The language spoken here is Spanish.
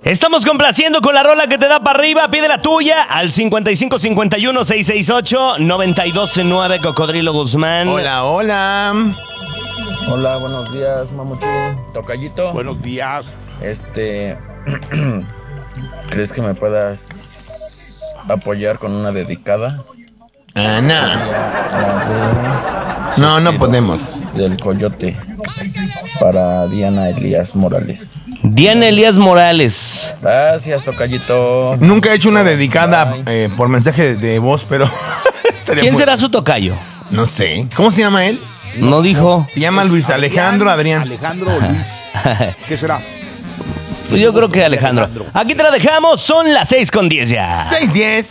Estamos complaciendo con la rola que te da para arriba. Pide la tuya al 5551-668-929, Cocodrilo Guzmán. Hola, hola. Hola, buenos días, Mamuchín. Tocayito. Buenos días. ¿Crees que me puedas apoyar con una dedicada? No podemos. Del Coyote para Diana Elías Morales. Diana Elías Morales. Gracias, Tocayito. Nunca he hecho una dedicada por mensaje de voz, pero... ¿Quién será su tocayo? No sé. ¿Cómo se llama él? No dijo. Se llama Luis Alejandro Adrián. Alejandro o Luis. ¿Qué será? Pues yo creo que Alejandro. Aquí te la dejamos. Son las 6:10 ya. 6:10.